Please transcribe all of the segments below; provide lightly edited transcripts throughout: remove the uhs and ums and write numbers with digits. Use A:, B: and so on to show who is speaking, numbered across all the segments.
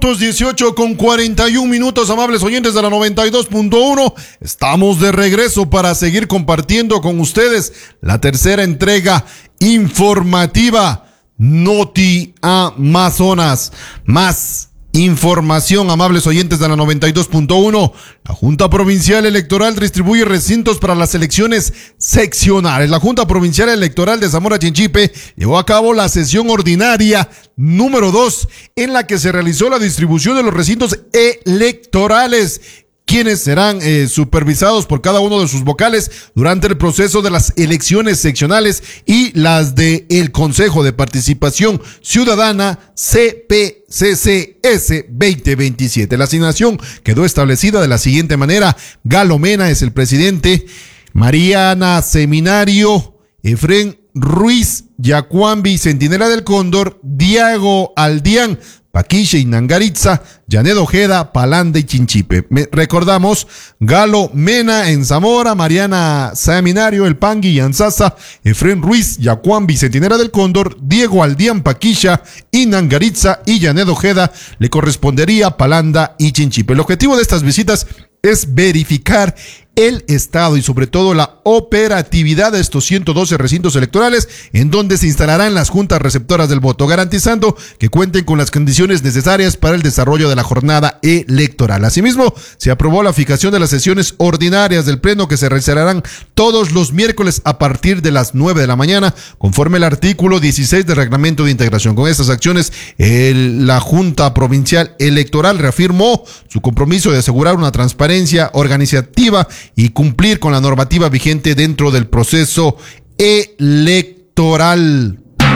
A: 18 con 41 minutos, amables oyentes de la 92.1. Estamos de regreso para seguir compartiendo con ustedes la tercera entrega informativa Noti Amazonas. Más información, amables oyentes de la 92.1. La Junta Provincial Electoral distribuye recintos para las elecciones seccionales. La Junta Provincial Electoral de Zamora Chinchipe llevó a cabo la sesión ordinaria número 2, en la que se realizó la distribución de los recintos electorales, quienes serán supervisados por cada uno de sus vocales durante el proceso de las elecciones seccionales y las de el Consejo de Participación Ciudadana CPCCS 2027. La asignación quedó establecida de la siguiente manera: Galo Mena es el presidente, Mariana Seminario, Efrén Ruiz, Yacuambi, Centinela del Cóndor, Diego Aldián, Paquiche y Nangaritza, Janet Ojeda, Palanda y Chinchipe. Recordamos: Galo Mena en Zamora, Mariana Seminario, El Pangui y Anzasa, Efrén Ruiz, Yacuambi, Centinela del Cóndor, Diego Aldián, Paquicha y Nangaritza, y Janet Ojeda le correspondería Palanda y Chinchipe. El objetivo de estas visitas es verificar el estado y sobre todo la operatividad de estos 112 recintos electorales, en donde se instalarán las juntas receptoras del voto, garantizando que cuenten con las condiciones necesarias para el desarrollo de la jornada electoral. Asimismo, se aprobó la fijación de las sesiones ordinarias del Pleno, que se realizarán todos los miércoles a partir de las 9 de la mañana, conforme al artículo 16 del Reglamento de Integración. Con estas acciones, la Junta Provincial Electoral reafirmó su compromiso de asegurar una transparencia organizativa y cumplir con la normativa vigente dentro del proceso electoral.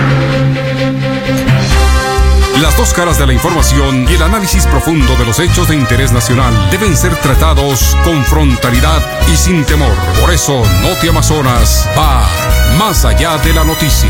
B: Las dos caras de la información y el análisis profundo de los hechos de interés nacional deben ser tratados con frontalidad y sin temor. Por eso, Noti Amazonas va más allá de la noticia.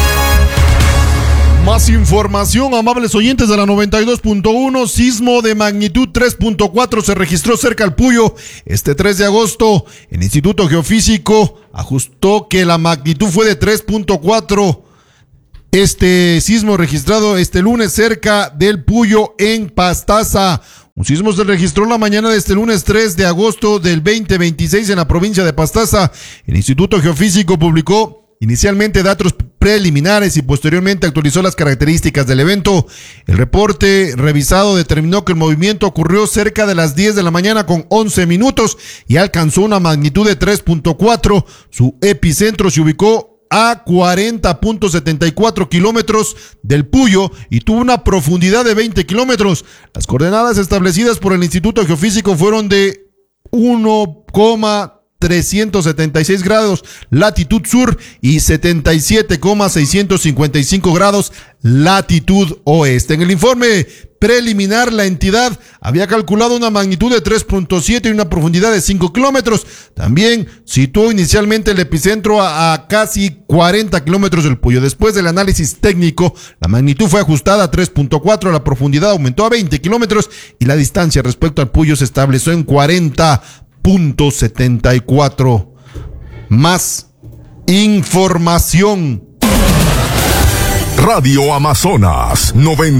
A: Más información, amables oyentes de la 92.1. Sismo de magnitud 3.4 se registró cerca al Puyo este 3 de agosto. El Instituto Geofísico ajustó que la magnitud fue de 3.4. Este sismo registrado este lunes cerca del Puyo en Pastaza. Un sismo se registró la mañana de este lunes 3 de agosto del 2026 en la provincia de Pastaza. El Instituto Geofísico publicó inicialmente datos preliminares y posteriormente actualizó las características del evento. El reporte revisado determinó que el movimiento ocurrió cerca de las 10 de la mañana con 11 minutos y alcanzó una magnitud de 3.4. Su epicentro se ubicó a 40.74 kilómetros del Puyo y tuvo una profundidad de 20 kilómetros. Las coordenadas establecidas por el Instituto Geofísico fueron de 1,376 grados latitud sur y 77,655 grados latitud oeste. En el informe preliminar, la entidad había calculado una magnitud de 3.7 y una profundidad de 5 kilómetros. También situó inicialmente el epicentro a casi 40 kilómetros del Puyo. Después del análisis técnico, la magnitud fue ajustada a 3.4, la profundidad aumentó a 20 kilómetros y la distancia respecto al Puyo se estableció en 40.74. Más información.
C: Radio Amazonas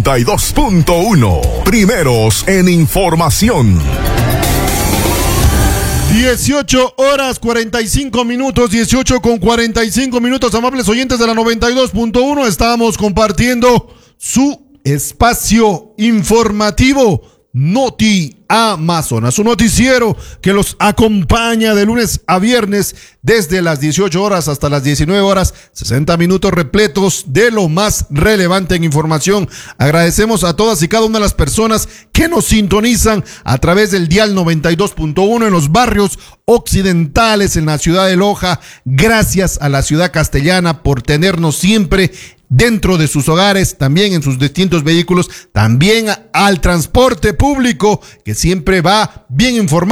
C: 92.1. Primeros en información.
A: 18 horas 45 minutos, 18 con 45 minutos, amables oyentes de la 92.1. Estamos compartiendo su espacio informativo Noti Amazonas, un noticiero que los acompaña de lunes a viernes desde las 18 horas hasta las 19 horas, 60 minutos repletos de lo más relevante en información. Agradecemos a todas y cada una de las personas que nos sintonizan a través del dial 92.1 en los barrios occidentales en la ciudad de Loja. Gracias a la ciudad castellana por tenernos siempre dentro de sus hogares, también en sus distintos vehículos, también al transporte público que siempre va bien informado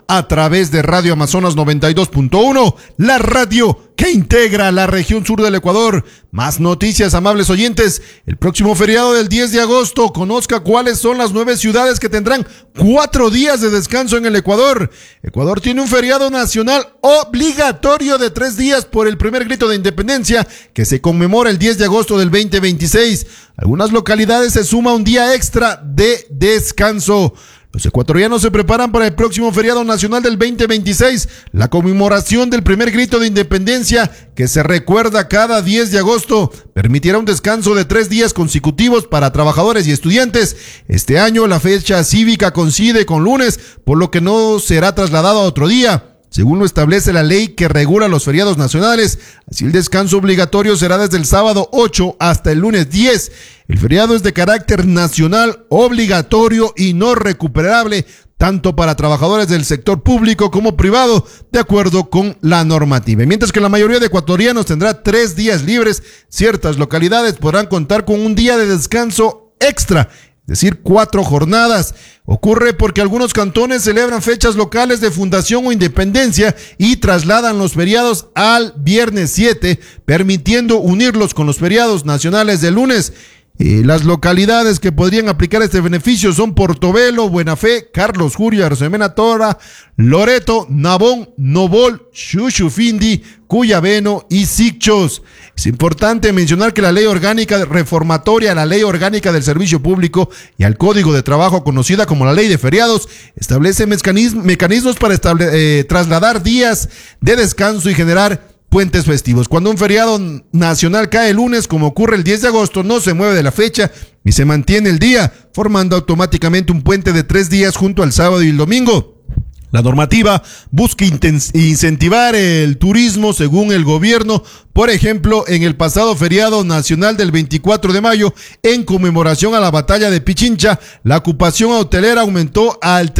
A: a través de Radio Amazonas 92.1, la radio que integra la región sur del Ecuador. Más noticias, amables oyentes. El próximo feriado del 10 de agosto, conozca cuáles son las 9 ciudades que tendrán 4 días de descanso en el Ecuador. Ecuador tiene un feriado nacional obligatorio de 3 días por el primer grito de independencia, que se conmemora el 10 de agosto del 2026. Algunas localidades se suma un día extra de descanso. Los ecuatorianos se preparan para el próximo feriado nacional del 2026, la conmemoración del primer grito de independencia, que se recuerda cada 10 de agosto. Permitirá un descanso de 3 días consecutivos para trabajadores y estudiantes. Este año la fecha cívica coincide con lunes, por lo que no será trasladado a otro día, según lo establece la ley que regula los feriados nacionales. Así, el descanso obligatorio será desde el sábado 8 hasta el lunes 10. El feriado es de carácter nacional, obligatorio y no recuperable, tanto para trabajadores del sector público como privado, de acuerdo con la normativa. Mientras que la mayoría de ecuatorianos tendrá 3 días libres, ciertas localidades podrán contar con un día de descanso extra, es decir, 4 jornadas. Ocurre porque algunos cantones celebran fechas locales de fundación o independencia y trasladan los feriados al viernes 7, permitiendo unirlos con los feriados nacionales del lunes. Las localidades que podrían aplicar este beneficio son Portobelo, Buenafé, Carlos Juria, Arosemena Tora, Loreto, Nabón, Nobol, Xuxufindi, Cuyabeno y Sicchos. Es importante mencionar que la ley orgánica reformatoria a la ley orgánica del servicio público y al Código de Trabajo, conocida como la ley de feriados, establece mecanismos para trasladar días de descanso y generar puentes festivos. Cuando un feriado nacional cae el lunes, como ocurre el 10 de agosto, no se mueve de la fecha y se mantiene el día, formando automáticamente un puente de 3 días junto al sábado y el domingo. La normativa busca incentivar el turismo según el gobierno. Por ejemplo, en el pasado feriado nacional del 24 de mayo, en conmemoración a la batalla de Pichincha, la ocupación hotelera aumentó al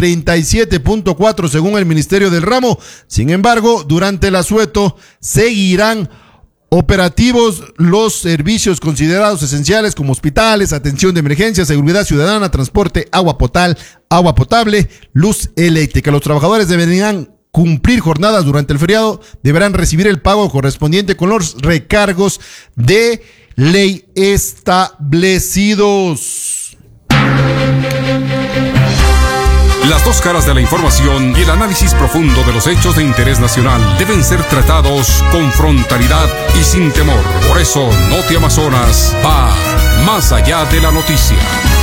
A: 37.4% según el Ministerio del Ramo. Sin embargo, durante el asueto seguirán operativos los servicios considerados esenciales como hospitales, atención de emergencia, seguridad ciudadana, transporte, agua potable, luz eléctrica. Los trabajadores deberán cumplir jornadas durante el feriado, deberán recibir el pago correspondiente con los recargos de ley establecidos.
B: Las dos caras de la información y el análisis profundo de los hechos de interés nacional deben ser tratados con frontalidad y sin temor. Por eso, Noti Amazonas va más allá de la noticia.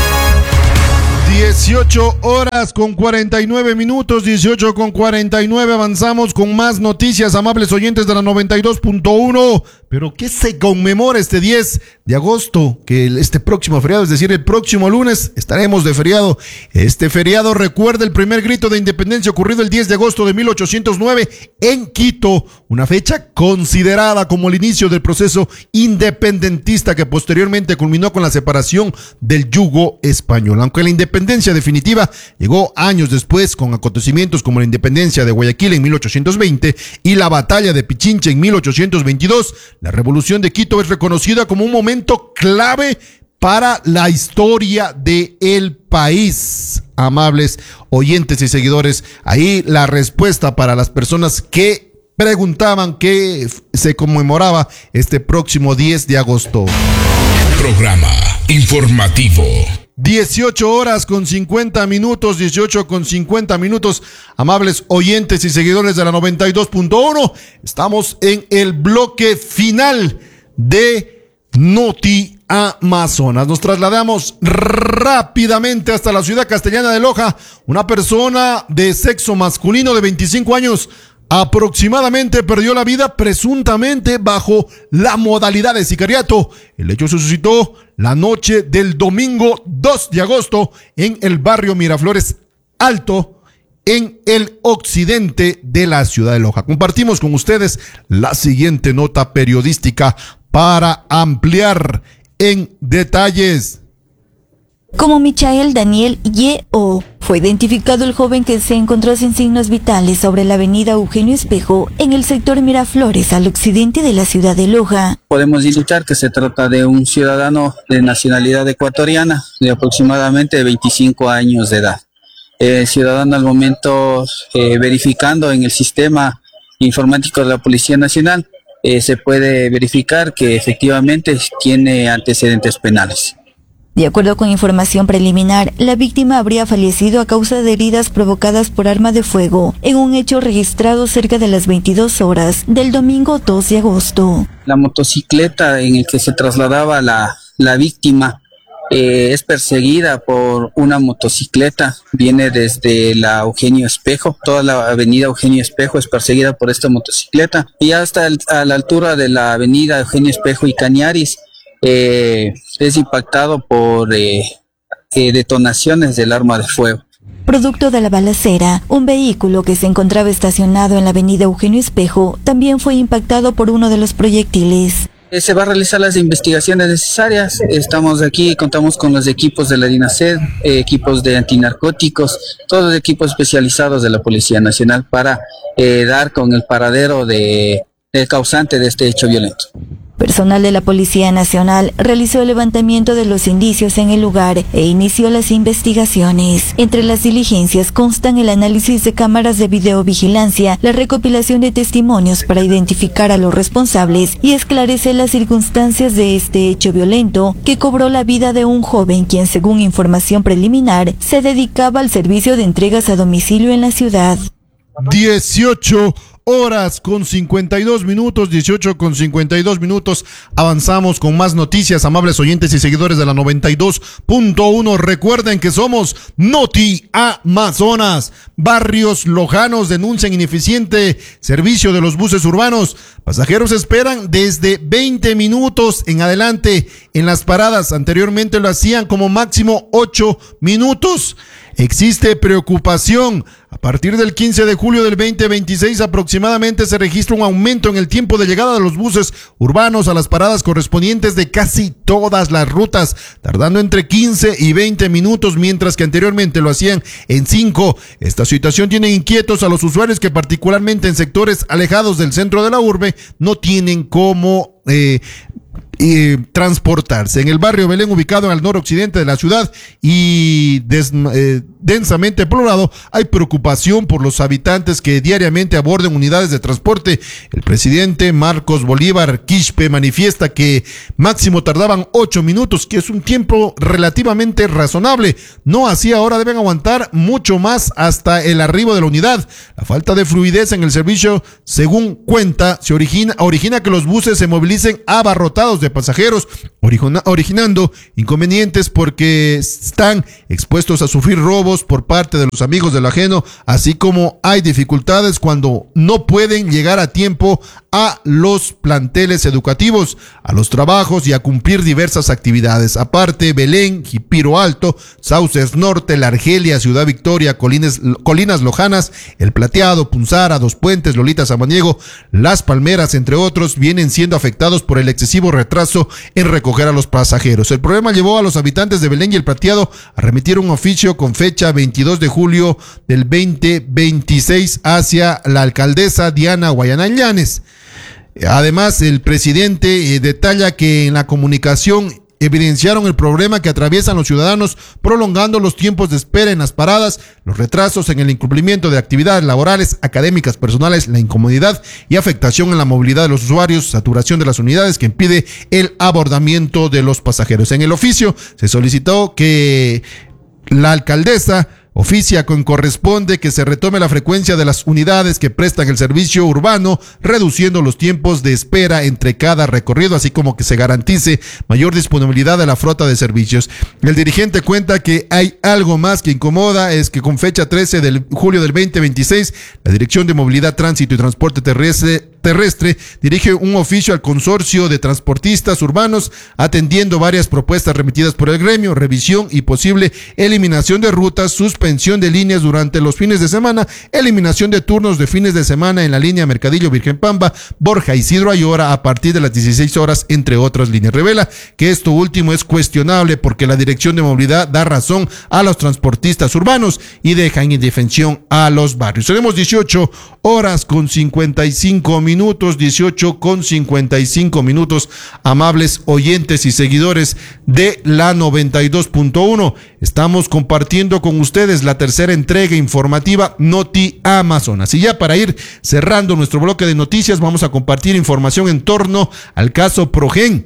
A: 18:49, 18:49, avanzamos con más noticias, amables oyentes de la 92.1. Pero ¿qué se conmemora este 10 de agosto? Que este próximo feriado, es decir, el próximo lunes, estaremos de feriado. Este feriado recuerda el primer grito de independencia ocurrido el 10 de agosto de 1809 en Quito, una fecha considerada como el inicio del proceso independentista que posteriormente culminó con la separación del yugo español. Aunque la independencia definitiva llegó años después, con acontecimientos como la independencia de Guayaquil en 1820 y la batalla de Pichincha en 1822, la revolución de Quito es reconocida como un momento clave para la historia del país. Amables oyentes y seguidores, ahí la respuesta para las personas que preguntaban qué se conmemoraba este próximo 10 de agosto.
C: Programa informativo.
A: 18:50, amables oyentes y seguidores de la 92.1. Estamos en el bloque final de Noti Amazonas. Nos trasladamos rápidamente hasta la ciudad castellana de Loja. Una persona de sexo masculino de 25 años aproximadamente perdió la vida presuntamente bajo la modalidad de sicariato. El hecho se suscitó la noche del domingo 2 de agosto en el barrio Miraflores Alto, en el occidente de la ciudad de Loja. Compartimos con ustedes la siguiente nota periodística para ampliar en detalles.
D: Como Michael Daniel Yeo, fue identificado el joven que se encontró sin signos vitales sobre la avenida Eugenio Espejo en el sector Miraflores al occidente de la ciudad de Loja.
E: Podemos indicar que se trata de un ciudadano de nacionalidad ecuatoriana de aproximadamente 25 años de edad. El ciudadano al momento verificando en el sistema informático de la Policía Nacional se puede verificar que efectivamente tiene antecedentes penales.
D: De acuerdo con información preliminar, la víctima habría fallecido a causa de heridas provocadas por arma de fuego en un hecho registrado cerca de las 22 horas del domingo 2 de agosto.
E: La motocicleta en el que se trasladaba la víctima es perseguida por una motocicleta, viene desde la Eugenio Espejo, toda la avenida Eugenio Espejo es perseguida por esta motocicleta y hasta a la altura de la avenida Eugenio Espejo y Cañaris es impactado por detonaciones del arma de fuego.
D: Producto de la balacera, un vehículo que se encontraba estacionado en la avenida Eugenio Espejo también fue impactado por uno de los proyectiles.
E: Se va a realizar las investigaciones necesarias. Estamos aquí, contamos con los equipos de la DINASED, equipos de antinarcóticos, todos los equipos especializados de la Policía Nacional para dar con el paradero del causante de este hecho violento.
D: Personal de la Policía Nacional realizó el levantamiento de los indicios en el lugar e inició las investigaciones. Entre las diligencias constan el análisis de cámaras de videovigilancia, la recopilación de testimonios para identificar a los responsables y esclarecer las circunstancias de este hecho violento que cobró la vida de un joven quien, según información preliminar, se dedicaba al servicio de entregas a domicilio en la ciudad.
A: 18 horas con 52 minutos, 18 con 52 minutos. Avanzamos con más noticias, amables oyentes y seguidores de la 92.1. Recuerden que somos Noti Amazonas. Barrios Lojanos denuncian ineficiente servicio de los buses urbanos. Pasajeros esperan desde 20 minutos en adelante en las paradas. Anteriormente lo hacían como máximo 8 minutos. Existe preocupación. A partir del 15 de julio del 2026 aproximadamente se registra un aumento en el tiempo de llegada de los buses urbanos a las paradas correspondientes de casi todas las rutas, tardando entre 15 y 20 minutos, mientras que anteriormente lo hacían en 5. Esta situación tiene inquietos a los usuarios que, particularmente en sectores alejados del centro de la urbe, no tienen cómo transportarse. En el barrio Belén, ubicado al noroccidente de la ciudad y densamente poblado, hay preocupación por los habitantes que diariamente aborden unidades de transporte. El presidente Marcos Bolívar Quispe manifiesta que máximo tardaban 8 minutos, que es un tiempo relativamente razonable. No así ahora, deben aguantar mucho más hasta el arribo de la unidad. La falta de fluidez en el servicio, según cuenta, se origina que los buses se movilicen abarrotados de pasajeros, originando inconvenientes porque están expuestos a sufrir robos por parte de los amigos del ajeno, así como hay dificultades cuando no pueden llegar a tiempo a los planteles educativos, a los trabajos y a cumplir diversas actividades. Aparte, Belén, Jipiro Alto, Sauces Norte, La Argelia, Ciudad Victoria, Colinas Lojanas, El Plateado, Punzara, Dos Puentes, Lolita Samaniego, Las Palmeras, entre otros, vienen siendo afectados por el excesivo retraso en recoger a los pasajeros. El problema llevó a los habitantes de Belén y El Plateado a remitir un oficio con fecha 22 de julio del 2026 hacia la alcaldesa Diana Guayana Llanes. Además, el presidente detalla que en la comunicación evidenciaron el problema que atraviesan los ciudadanos, prolongando los tiempos de espera en las paradas, los retrasos en el incumplimiento de actividades laborales, académicas, personales, la incomodidad y afectación en la movilidad de los usuarios, saturación de las unidades que impide el abordamiento de los pasajeros. En el oficio se solicitó que la alcaldesa oficia con corresponde que se retome la frecuencia de las unidades que prestan el servicio urbano, reduciendo los tiempos de espera entre cada recorrido, así como que se garantice mayor disponibilidad de la flota de servicios. El dirigente cuenta que hay algo más que incomoda, es que con fecha 13 de julio del 2026, la Dirección de Movilidad, Tránsito y Transporte Terrestre dirige un oficio al consorcio de transportistas urbanos, atendiendo varias propuestas remitidas por el gremio, revisión y posible eliminación de rutas, suspensión de líneas durante los fines de semana, eliminación de turnos de fines de semana en la línea Mercadillo Virgen Pamba, Borja Isidro Ayora a partir de las 16 horas, entre otras líneas. Revela que esto último es cuestionable porque la Dirección de Movilidad da razón a los transportistas urbanos y deja en indefensión a los barrios. Tenemos 18 horas con 55 minutos. minutos, 18:55, amables oyentes y seguidores de la 92.1. Estamos compartiendo con ustedes la tercera entrega informativa Noti Amazonas. Y ya para ir cerrando nuestro bloque de noticias, vamos a compartir información en torno al caso Progen.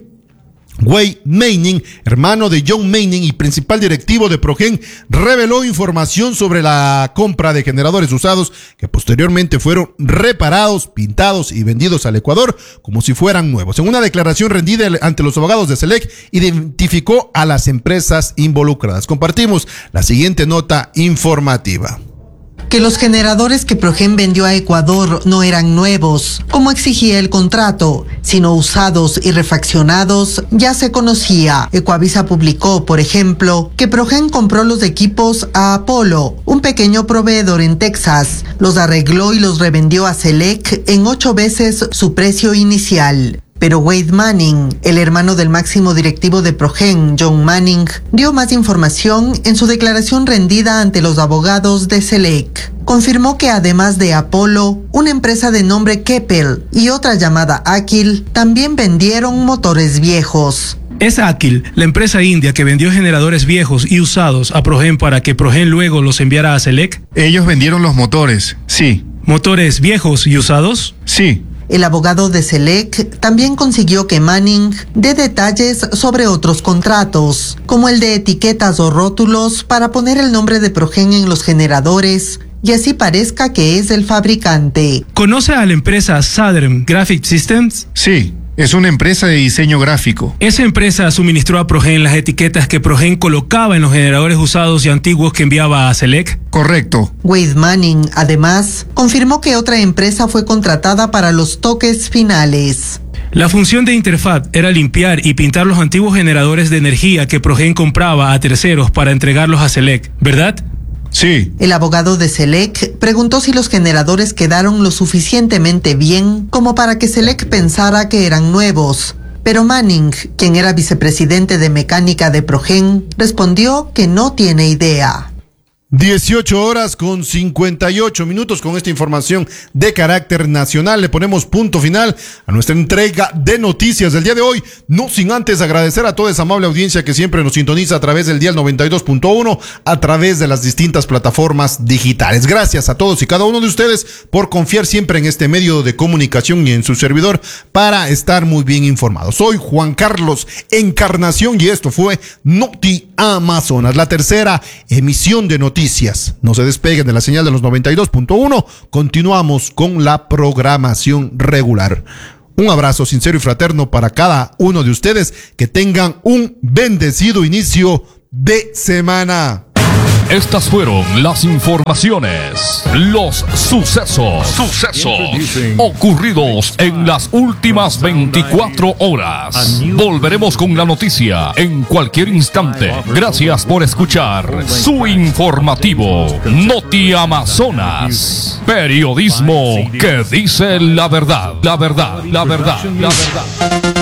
A: Wade Manning, hermano de John Manning y principal directivo de Progen, reveló información sobre la compra de generadores usados que posteriormente fueron reparados, pintados y vendidos al Ecuador como si fueran nuevos. En una declaración rendida ante los abogados de SELEC, identificó a las empresas involucradas. Compartimos la siguiente nota informativa.
F: Que los generadores que Progen vendió a Ecuador no eran nuevos, como exigía el contrato, sino usados y refaccionados, ya se conocía. Ecuavisa publicó, por ejemplo, que Progen compró los equipos a Apollo, un pequeño proveedor en Texas, los arregló y los revendió a SELEC en 8 veces su precio inicial. Pero Wade Manning, el hermano del máximo directivo de Progen, John Manning, dio más información en su declaración rendida ante los abogados de SELEC. Confirmó que además de Apollo, una empresa de nombre Keppel y otra llamada Akil también vendieron motores viejos.
G: Es Akil, la empresa india que vendió generadores viejos y usados a Progen para que Progen luego los enviara a SELEC.
H: Ellos vendieron los motores, sí.
G: ¿Motores viejos y usados?
H: Sí.
F: El abogado de SELEC también consiguió que Manning dé detalles sobre otros contratos, como el de etiquetas o rótulos para poner el nombre de Progen en los generadores y así parezca que es el fabricante.
G: ¿Conoce a la empresa Southern Graphic Systems?
H: Sí. Es una empresa de diseño gráfico.
G: Esa empresa suministró a Progen las etiquetas que Progen colocaba en los generadores usados y antiguos que enviaba a SELEC.
H: Correcto.
F: Wade Manning, además, confirmó que otra empresa fue contratada para los toques finales.
G: La función de Interfat era limpiar y pintar los antiguos generadores de energía que Progen compraba a terceros para entregarlos a SELEC, ¿verdad?
H: Sí.
F: El abogado de SELEC preguntó si los generadores quedaron lo suficientemente bien como para que SELEC pensara que eran nuevos. Pero Manning, quien era vicepresidente de mecánica de Progen, respondió que no tiene idea.
A: 18:58. Con esta información de carácter nacional le ponemos punto final a nuestra entrega de noticias del día de hoy, no sin antes agradecer a toda esa amable audiencia que siempre nos sintoniza a través del dial 92.1, a través de las distintas plataformas digitales. Gracias a todos y cada uno de ustedes por confiar siempre en este medio de comunicación y en su servidor para estar muy bien informados. Soy Juan Carlos Encarnación y esto fue Noti Amazonas, la tercera emisión de noticias. No se despeguen de la señal de los 92.1. Continuamos con la programación regular. Un abrazo sincero y fraterno para cada uno de ustedes. Que tengan un bendecido inicio de semana.
B: Estas fueron las informaciones, los sucesos ocurridos en las últimas 24 horas. Volveremos con la noticia en cualquier instante. Gracias por escuchar su informativo Noti Amazonas. Periodismo que dice la verdad, la verdad, la verdad, la verdad.